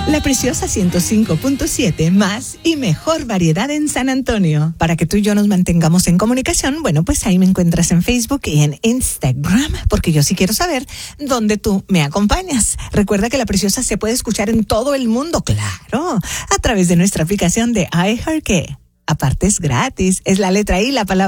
La Preciosa 105.7, más y mejor variedad en San Antonio. Para que tú y yo nos mantengamos en comunicación, bueno, pues ahí me encuentras en Facebook y en Instagram, porque yo sí quiero saber dónde tú me acompañas. Recuerda que La Preciosa se puede escuchar en todo el mundo, claro, a través de nuestra aplicación de iHeart, que aparte es gratis, es la letra I, la palabra